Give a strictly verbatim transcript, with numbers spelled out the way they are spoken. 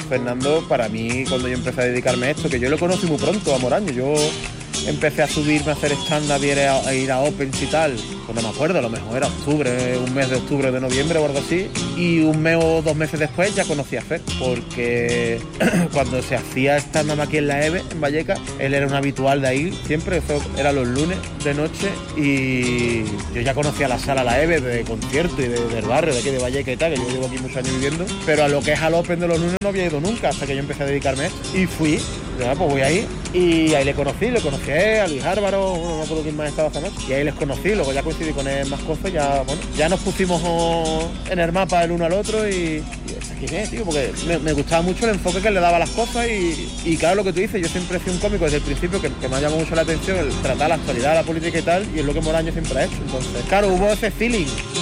Fernando, para mí, cuando yo empecé a dedicarme a esto, que yo lo conocí muy pronto a Moraño, yo empecé a subirme a hacer stand-up y a, a ir a Opens y tal, pues no me acuerdo, a lo mejor era octubre, un mes de octubre o de noviembre o algo así, y un mes o dos meses después ya conocí a Fer, porque cuando se hacía stand-up aquí en la EVE, en Vallecas, él era un habitual de ahí, siempre, eso era los lunes de noche, y yo ya conocía la sala La EVE de concierto y de, del barrio, de aquí de Vallecas y tal, que yo llevo aquí muchos años viviendo, pero a lo que es al Open de los lunes no había ido nunca, hasta que yo empecé a dedicarme a esto, y fui, ya, pues voy ahí, y ahí le conocí, le conocí a él, a Luis Álvaro, no me acuerdo quién más estaba esta noche, y ahí les conocí, luego ya coincidí con él más cosas, ya, bueno, ya nos pusimos oh, en el mapa el uno al otro, y, y ese quién es, tío, porque me, me gustaba mucho el enfoque que le daba a las cosas, y, y claro, lo que tú dices, yo siempre he sido un cómico desde el principio, que, que me ha llamado mucho la atención el tratar la actualidad, la política y tal, y es lo que Moraño siempre ha hecho, entonces, claro, hubo ese feeling.